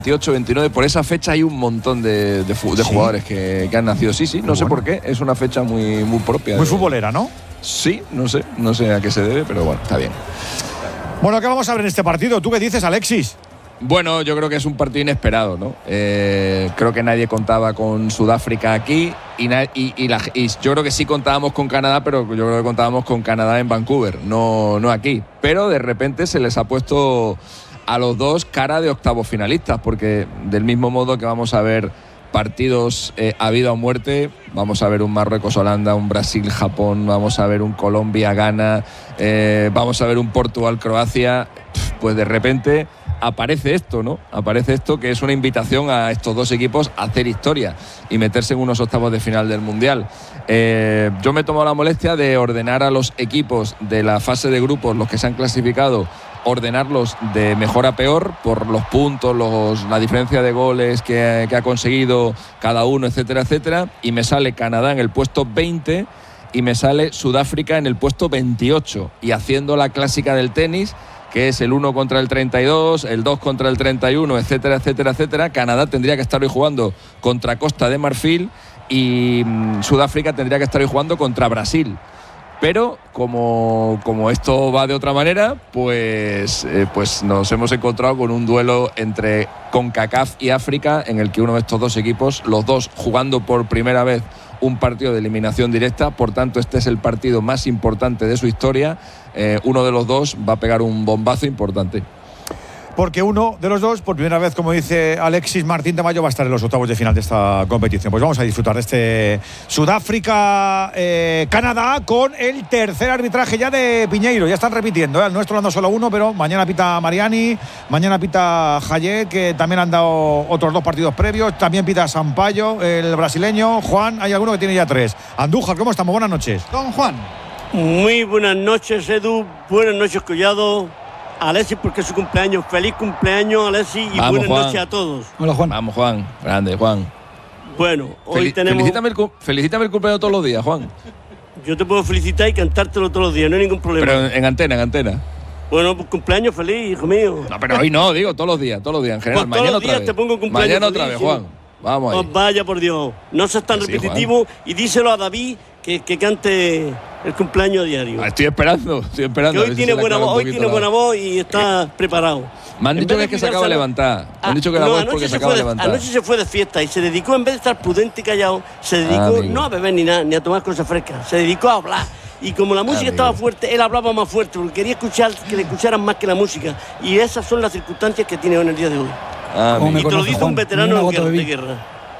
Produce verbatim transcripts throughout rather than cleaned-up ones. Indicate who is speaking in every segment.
Speaker 1: veintiocho, veintinueve, por esa fecha hay un montón de, de, de ¿Sí? jugadores que, que han nacido. Sí, sí, no bueno. sé por qué, es una fecha muy, muy propia.
Speaker 2: Muy
Speaker 1: de,
Speaker 2: futbolera, ¿no?
Speaker 1: Sí, no sé, no sé a qué se debe, pero bueno, está bien.
Speaker 2: Bueno, ¿qué vamos a ver en este partido? ¿Tú qué dices, Alexis?
Speaker 1: Bueno, yo creo que es un partido inesperado, ¿no? Eh, creo que nadie contaba con Sudáfrica aquí y, y, y, la, y yo creo que sí contábamos con Canadá, pero yo creo que contábamos con Canadá en Vancouver, no, no aquí. Pero de repente se les ha puesto a los dos cara de octavos finalistas, porque del mismo modo que vamos a ver partidos eh, a vida o muerte, vamos a ver un Marruecos-Holanda, un Brasil-Japón, vamos a ver un Colombia-Ghana, eh, vamos a ver un Portugal-Croacia, pues de repente aparece esto, ¿no? Aparece esto que es una invitación a estos dos equipos a hacer historia y meterse en unos octavos de final del Mundial. Eh, yo me he tomado la molestia de ordenar a los equipos de la fase de grupos, los que se han clasificado, ordenarlos de mejor a peor por los puntos, los, la diferencia de goles que, que ha conseguido cada uno, etcétera, etcétera. Y me sale Canadá en el puesto veinte y me sale Sudáfrica en el puesto veintiocho. Y haciendo la clásica del tenis, que es el uno contra el treinta y dos, el dos contra el treinta y uno, etcétera, etcétera, etcétera. Canadá tendría que estar hoy jugando contra Costa de Marfil y mmm, Sudáfrica tendría que estar hoy jugando contra Brasil. Pero como, como esto va de otra manera, pues, eh, pues nos hemos encontrado con un duelo entre CONCACAF y África, en el que uno de estos dos equipos, los dos jugando por primera vez un partido de eliminación directa. Por tanto, este es el partido más importante de su historia. Eh, uno de los dos va a pegar un bombazo importante.
Speaker 2: Porque uno de los dos, por primera vez, como dice Alexis Martín Tamayo, va a estar en los octavos de final de esta competición. Pues vamos a disfrutar de este Sudáfrica-Canadá eh, con el tercer arbitraje ya de Piñeiro. Ya están repitiendo, ¿eh? El nuestro anda solo uno, pero mañana pita Mariani, mañana pita Jayet, que también han dado otros dos partidos previos. También pita Sampaio, el brasileño. Juan, hay alguno que tiene ya tres. Andújar, ¿cómo estamos? Buenas noches.
Speaker 3: Don Juan.
Speaker 4: Muy buenas noches, Edu. Buenas noches, Collado. Alexis, porque es su cumpleaños. Feliz cumpleaños, Alexis, y
Speaker 1: Vamos,
Speaker 4: buenas
Speaker 1: Juan.
Speaker 4: noches a todos.
Speaker 3: Hola, Juan.
Speaker 1: Vamos, Juan. Grande, Juan.
Speaker 4: Bueno, hoy
Speaker 1: Fel-
Speaker 4: tenemos...
Speaker 1: Felicítame el, felicítame el cumpleaños todos los días, Juan.
Speaker 4: Yo te puedo felicitar y cantártelo todos los días, no hay ningún problema.
Speaker 1: Pero en, en antena, en antena.
Speaker 4: Bueno, pues cumpleaños feliz, hijo mío.
Speaker 1: No, pero hoy no, digo, todos los días, todos los días, en general.
Speaker 4: Pues todos
Speaker 1: Mañana
Speaker 4: los días
Speaker 1: otra vez.
Speaker 4: te pongo cumpleaños
Speaker 1: Mañana
Speaker 4: feliz,
Speaker 1: otra vez,
Speaker 4: sí.
Speaker 1: Juan. Vamos ahí.
Speaker 4: Oh, vaya por Dios, no seas tan
Speaker 1: Que sí,
Speaker 4: repetitivo y díselo a David que, que cante el cumpleaños diario.
Speaker 1: Ah, estoy esperando, estoy esperando.
Speaker 4: Que
Speaker 1: a
Speaker 4: hoy
Speaker 1: ver si
Speaker 4: tiene
Speaker 1: se le
Speaker 4: buena
Speaker 1: aclara
Speaker 4: voz,
Speaker 1: un
Speaker 4: hoy
Speaker 1: poquito
Speaker 4: tiene
Speaker 1: la-
Speaker 4: buena voz y está preparado.
Speaker 1: Me han
Speaker 4: En
Speaker 1: dicho
Speaker 4: vez
Speaker 1: que
Speaker 4: de
Speaker 1: es que se acaba de
Speaker 4: cuidarse-
Speaker 1: levantar. Me han
Speaker 4: Ah,
Speaker 1: dicho que la
Speaker 4: no,
Speaker 1: voz
Speaker 4: anoche
Speaker 1: porque se
Speaker 4: se
Speaker 1: acaba
Speaker 4: fue
Speaker 1: de
Speaker 4: de,
Speaker 1: levantar.
Speaker 4: anoche se fue de fiesta y se dedicó, en vez de estar prudente y callado, se dedicó
Speaker 1: Ah, amigo.
Speaker 4: no a beber ni nada, ni a tomar cosas frescas, se dedicó a hablar. Y como la música
Speaker 1: Amigo.
Speaker 4: estaba fuerte, él hablaba más fuerte, porque quería escuchar, que le escucharan más que la música. Y esas son las circunstancias que tiene hoy en el día de hoy.
Speaker 1: Ah,
Speaker 3: ¿Cómo
Speaker 1: amigo.
Speaker 3: me
Speaker 4: Y te lo
Speaker 3: conoce,
Speaker 4: dice
Speaker 3: Juan?
Speaker 4: un veterano
Speaker 3: Ni una
Speaker 4: de
Speaker 3: gota
Speaker 4: guerra,
Speaker 3: bebí.
Speaker 4: de guerra.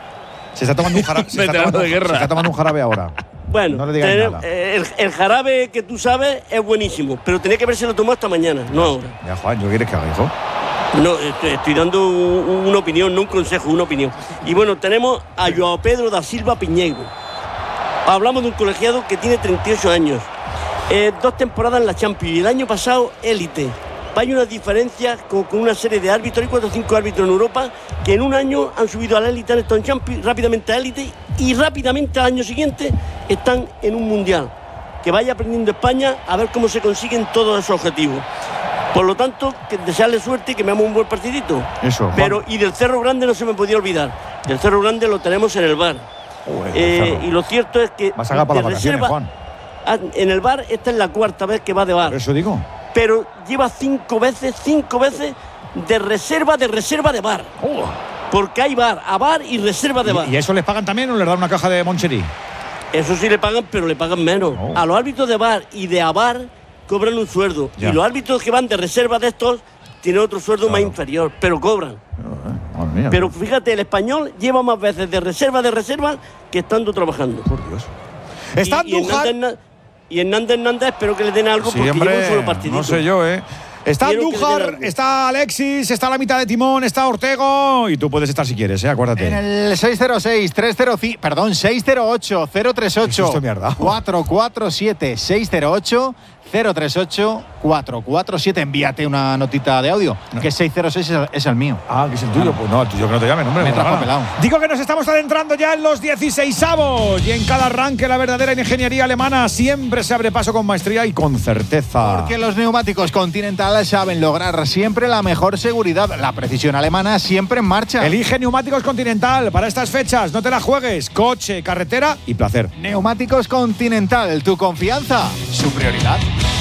Speaker 2: Se está tomando un jarabe. se, está
Speaker 1: Veterano
Speaker 2: tomando,
Speaker 1: de guerra.
Speaker 2: se está tomando un jarabe ahora.
Speaker 4: Bueno,
Speaker 2: No le digáis
Speaker 4: tener-
Speaker 2: nada.
Speaker 4: eh, el, el jarabe que tú sabes es buenísimo, pero tenía que haberse lo tomado esta mañana, no ahora.
Speaker 2: Ya, Juan, ¿yo qué quieres que haga, hijo?
Speaker 4: No, estoy, estoy dando un- una opinión, no un consejo, una opinión. Y bueno, tenemos a Joao Pedro da Silva Piñeiro. Hablamos de un colegiado que tiene treinta y ocho años. Eh, dos temporadas en la Champions y el año pasado élite. Hay unas diferencias con, con una serie de árbitros, hay cuatro o cinco árbitros en Europa que en un año han subido a la élite, han estado en Champions, rápidamente a élite y rápidamente al año siguiente están en un mundial. Que vaya aprendiendo España a ver cómo se consiguen todos esos objetivos. Por lo tanto, que desearle suerte y que me hagamos un buen partidito.
Speaker 2: Eso, Juan.
Speaker 4: Pero, y del Cerro Grande no se me podía olvidar. Del Cerro Grande lo tenemos en el bar.
Speaker 2: Joder,
Speaker 4: Eh,
Speaker 2: Cerro.
Speaker 4: y lo cierto es que
Speaker 2: Vas a sacar para
Speaker 4: de
Speaker 2: las vacaciones,
Speaker 4: reserva-
Speaker 2: Juan.
Speaker 4: Ah, en el bar, esta es la cuarta vez que va de bar.
Speaker 2: Por eso digo.
Speaker 4: Pero lleva cinco veces, cinco veces de reserva, de reserva de bar. Porque hay bar, a bar y reserva de bar.
Speaker 2: ¿Y, ¿Y eso les pagan también o les dan una caja de Moncherí?
Speaker 4: Eso sí le pagan, pero le pagan menos.
Speaker 2: Oh.
Speaker 4: A los árbitros de bar y de a bar cobran un sueldo.
Speaker 2: Ya.
Speaker 4: Y los árbitros que van de reserva de estos tienen otro sueldo
Speaker 2: Claro.
Speaker 4: más inferior, pero cobran.
Speaker 2: Madre mía.
Speaker 4: Pero fíjate, el español lleva más veces de reserva de reserva que estando trabajando.
Speaker 2: Por Dios. Está
Speaker 4: y, y
Speaker 2: Andújar.
Speaker 4: Hernández, y Hernández Hernández espero que le den algo
Speaker 2: Sí,
Speaker 4: porque
Speaker 2: hombre,
Speaker 4: lleva un solo partidito.
Speaker 2: no sé yo, ¿eh? Está
Speaker 4: Quiero que le den
Speaker 2: Andújar,
Speaker 4: algo.
Speaker 2: está Alexis, está la mitad de timón, está Ortego. Y tú puedes estar si quieres, ¿eh? Acuérdate.
Speaker 3: En el seis cero seis, tres cero cinco, perdón, seis cero ocho, cero tres
Speaker 2: Qué
Speaker 3: ocho,
Speaker 2: susto me has dado.
Speaker 3: cuatro cuatro siete, seis cero ocho, cero tres ocho, cuatro cuatro siete. Envíate una notita de audio, no. que seis cero seis es el, es el mío.
Speaker 2: Ah, que es el tuyo. No. Pues no, el tuyo que no te llamen, hombre.
Speaker 3: Me trajo pelado.
Speaker 2: Digo que nos estamos adentrando ya en los dieciseisavos y en cada arranque la verdadera ingeniería alemana siempre se abre paso con maestría y con certeza.
Speaker 3: Porque los neumáticos Continental saben lograr siempre la mejor seguridad. La precisión alemana siempre en marcha.
Speaker 2: Elige neumáticos Continental para estas fechas. No te la juegues. Coche, carretera y placer.
Speaker 3: Neumáticos Continental. Tu confianza, su prioridad.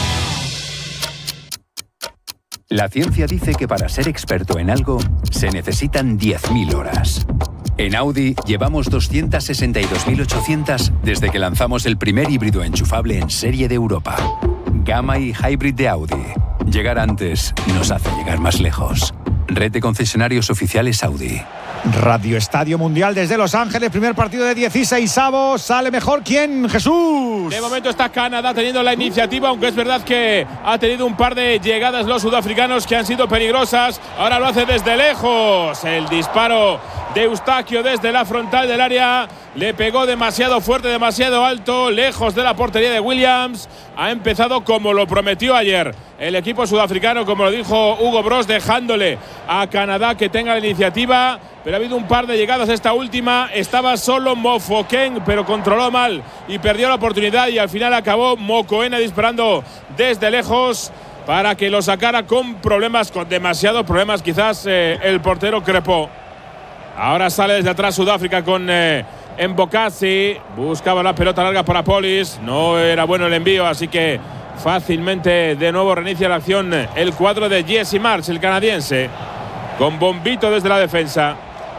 Speaker 5: La ciencia dice que para ser experto en algo se necesitan diez mil horas. En Audi llevamos doscientas sesenta y dos mil ochocientas desde que lanzamos el primer híbrido enchufable en serie de Europa. Gamma y Hybrid de Audi. Llegar antes nos hace llegar más lejos. Red de concesionarios oficiales Audi.
Speaker 2: Radio Estadio Mundial desde Los Ángeles, primer partido de dieciseisavos. ¿Sale mejor quién, Jesús?
Speaker 6: De momento está Canadá teniendo la iniciativa, aunque es verdad que ha tenido un par de llegadas los sudafricanos que han sido peligrosas. Ahora lo hace desde lejos. El disparo de Eustaquio desde la frontal del área le pegó demasiado fuerte, demasiado alto, lejos de la portería de Williams. Ha empezado como lo prometió ayer el equipo sudafricano, como lo dijo Hugo Broos, dejándole a Canadá que tenga la iniciativa. Pero ha habido un par de llegadas. Esta última estaba solo Mofoken, pero controló mal y perdió la oportunidad, y al final acabó Mokoena disparando desde lejos para que lo sacara con problemas, con demasiados problemas quizás eh, el portero Crepó. Ahora sale desde atrás Sudáfrica con eh, Mbokasi. Buscaba la pelota larga para Polis. No era bueno el envío, así que fácilmente de nuevo reinicia la acción el cuadro de Jesse Marsh, el canadiense, con Bombito desde la defensa.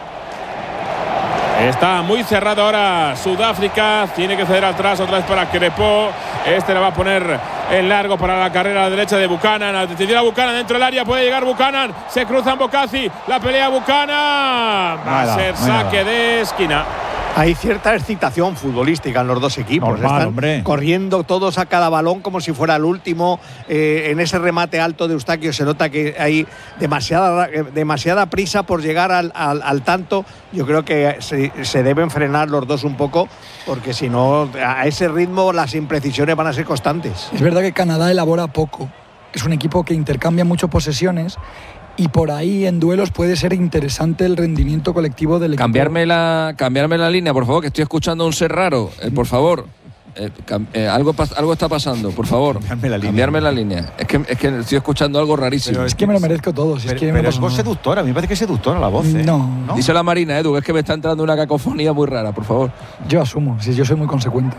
Speaker 6: Está muy cerrado ahora Sudáfrica. Tiene que ceder atrás otra vez para Crepó. Este le va a poner en largo para la carrera a la derecha de Buchanan. Atención a Buchanan dentro del área. Puede llegar Buchanan. Se cruza Mbokasi. La pelea Buchanan. Va nada, a ser saque nada. de esquina.
Speaker 7: Hay cierta excitación futbolística en los dos equipos.
Speaker 2: Normal,
Speaker 7: Están
Speaker 2: hombre.
Speaker 7: corriendo todos a cada balón como si fuera el último. Eh, en ese remate alto de Eustaquio se nota que hay demasiada, demasiada prisa por llegar al, al, al tanto. Yo creo que se, se deben frenar los dos un poco, porque si no, a ese ritmo las imprecisiones van a ser constantes.
Speaker 8: Es verdad que Canadá elabora poco. Es un equipo que intercambia mucho posesiones. Y por ahí en duelos puede ser interesante el rendimiento colectivo del equipo.
Speaker 1: Cambiarme la, cambiarme la línea, por favor, que estoy escuchando un ser raro. Eh, por favor, eh, cam, eh, algo, algo está pasando, por favor. Cambiarme la línea. Cambiarme la línea. Es que, es que estoy escuchando algo rarísimo.
Speaker 8: Pero es que me lo merezco todo. Si
Speaker 2: pero
Speaker 8: es que
Speaker 2: pero
Speaker 8: no
Speaker 2: es voz seductora, a mí me parece que es seductora la voz. ¿eh?
Speaker 8: No.
Speaker 1: ¿No? Díselo a Marina, Edu, es que me está entrando una cacofonía muy rara, por favor.
Speaker 8: Yo asumo, si yo soy muy consecuente.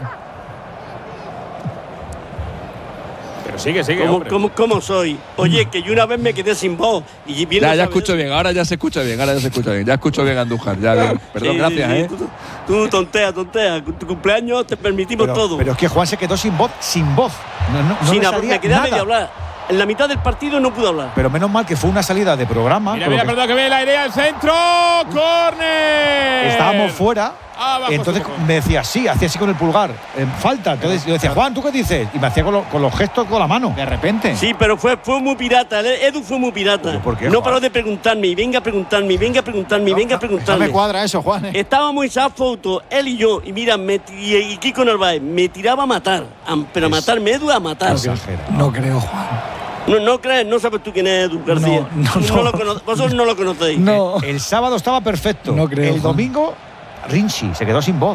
Speaker 6: Pero sigue, sigue.
Speaker 4: ¿Cómo, ¿cómo, ¿Cómo soy? Oye, que yo una vez me quedé sin voz. Y bien
Speaker 1: ya, ya escucho bien, ahora ya se escucha bien, ahora ya se escucha bien. Ya escucho bien, Andújar. Ya bien. Perdón,
Speaker 4: sí,
Speaker 1: gracias,
Speaker 4: sí,
Speaker 1: ¿eh?
Speaker 4: Tú, tú tontea, tontea. Tu cumpleaños te permitimos
Speaker 2: pero,
Speaker 4: todo.
Speaker 2: Pero es que Juan se quedó sin voz, sin voz. No, no, no
Speaker 4: sin
Speaker 2: le
Speaker 4: hablar, me quedé a medio hablar. En la mitad del partido no pude hablar.
Speaker 2: Pero menos mal que fue una salida de programa.
Speaker 6: Mira, mira,
Speaker 2: que...
Speaker 6: perdón, que viene la idea al centro. ¡Córner!
Speaker 2: Estábamos fuera.
Speaker 6: Ah,
Speaker 2: entonces me decía sí, hacía así con el pulgar. Eh, falta. Entonces yo decía, Juan, ¿tú qué dices? Y me hacía con, lo, con los gestos con la mano.
Speaker 3: De repente.
Speaker 4: Sí, pero fue, fue muy pirata. Edu fue muy pirata.
Speaker 2: ¿Por qué,
Speaker 4: no
Speaker 2: Juan?
Speaker 4: paró de preguntarme, y venga a preguntarme, y venga a preguntarme, y
Speaker 3: No,
Speaker 4: venga a
Speaker 3: no
Speaker 4: preguntarme.
Speaker 3: me cuadra eso, Juan. ¿eh?
Speaker 4: Estábamos en esa foto, él y yo, y mira, me, y, y Kiko Narváez, me tiraba a matar. A, pero a matarme, Edu, a matar.
Speaker 8: No creo, Juan.
Speaker 4: No, no crees, no sabes tú quién es Edu García.
Speaker 8: No, no,
Speaker 4: no
Speaker 8: no.
Speaker 4: Lo cono- vosotros no lo conocéis.
Speaker 8: No.
Speaker 2: El, el sábado estaba perfecto.
Speaker 8: No creo,
Speaker 2: El
Speaker 8: Juan.
Speaker 2: domingo, Rinchi se quedó sin voz.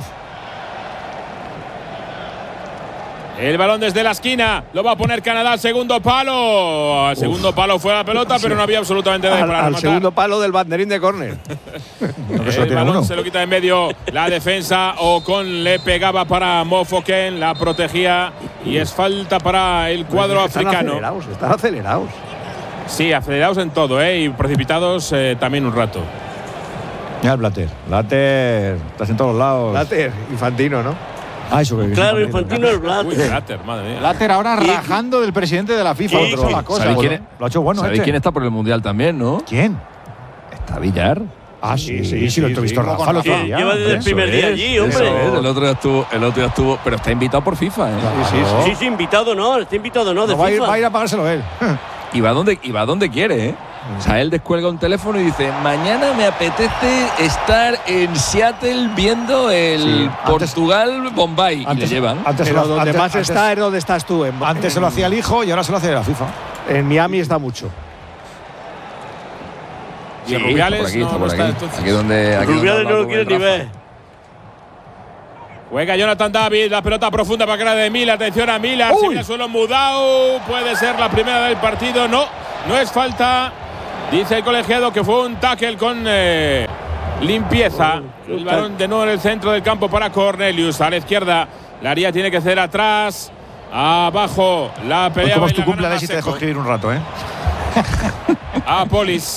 Speaker 6: El balón desde la esquina. Lo va a poner Canadá al segundo palo. Al segundo palo fue la pelota, pero no había absolutamente nada
Speaker 7: Al,
Speaker 6: para
Speaker 7: al
Speaker 6: rematar.
Speaker 7: segundo palo del banderín de córner.
Speaker 6: El balón se lo quita en medio la defensa. Ocon le pegaba para Mofoken, la protegía y es falta para el cuadro
Speaker 7: Están
Speaker 6: africano.
Speaker 7: acelerados, están acelerados.
Speaker 6: Sí, acelerados en todo, ¿eh? Y precipitados eh, también un rato.
Speaker 2: Ya el Blatter. Blatter, estás en todos lados.
Speaker 7: Later, Infantino, ¿no?
Speaker 2: Ah, eso que
Speaker 4: Claro, Infantino el Blatter.
Speaker 6: Uy, Blatter, madre mía.
Speaker 3: Blatter ahora
Speaker 4: Y-
Speaker 3: rajando del presidente de la FIFA.
Speaker 4: y-
Speaker 3: Otro, la cosa.
Speaker 1: ¿Sabéis quién,
Speaker 2: Bueno, lo ha hecho bueno
Speaker 1: ¿sabéis
Speaker 2: este.
Speaker 1: quién está por el Mundial también, no?
Speaker 2: ¿Quién?
Speaker 1: Está Villar.
Speaker 2: Ah, sí, sí, sí, lo he
Speaker 3: sí,
Speaker 2: visto
Speaker 3: sí,
Speaker 2: Rafa
Speaker 3: con
Speaker 2: el otro
Speaker 3: Rafa.
Speaker 2: día.
Speaker 4: Lleva desde el
Speaker 2: Eso
Speaker 4: primer día
Speaker 2: es,
Speaker 4: allí,
Speaker 2: eso
Speaker 4: hombre.
Speaker 2: es.
Speaker 1: El otro día estuvo, el otro día estuvo, pero está invitado por FIFA, ¿eh?
Speaker 2: Sí, sí,
Speaker 4: Sí, sí, invitado no, está invitado no, de
Speaker 2: No, va, a ir,
Speaker 4: FIFA.
Speaker 2: va a ir a pagárselo él.
Speaker 1: Y va donde, y va donde quiere, ¿eh? O sea, él descuelga un teléfono y dice, mañana me apetece estar en Seattle viendo el
Speaker 2: Sí, antes-
Speaker 1: Portugal-Bombay. Y le llevan.
Speaker 2: Antes, se
Speaker 7: Pero
Speaker 2: lo-
Speaker 7: donde
Speaker 2: antes-
Speaker 7: más
Speaker 2: antes-
Speaker 7: está es donde estás tú. En,
Speaker 2: Antes se lo hacía el hijo y ahora se lo hace la FIFA.
Speaker 7: En Miami está mucho.
Speaker 6: Y sí, Rubiales
Speaker 1: por aquí,
Speaker 6: no,
Speaker 1: está
Speaker 6: no
Speaker 1: por
Speaker 6: está,
Speaker 1: aquí.
Speaker 6: entonces.
Speaker 1: Aquí donde, aquí
Speaker 4: Rubiales
Speaker 1: donde
Speaker 4: no lo quiere ni ver.
Speaker 6: Juega Jonathan David, la pelota profunda para cara de Miller. Atención a Miller, se viene al suelo Mudau. Puede ser la primera del partido. No, no es falta. Dice el colegiado que fue un tackle con eh, limpieza. El balón de nuevo en el centro del campo para Cornelius. A la izquierda, la haría tiene que ser atrás. Abajo, la pelea.
Speaker 2: Hoy como es tu
Speaker 6: la
Speaker 2: cumple,
Speaker 6: gana
Speaker 2: Alexis, te dejo
Speaker 6: Maseco.
Speaker 2: escribir un rato, ¿eh?
Speaker 6: A Polis.